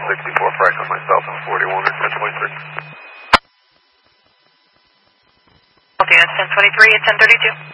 64 Franklin, myself, and 41 or 1023. LTS 1023 at 1032.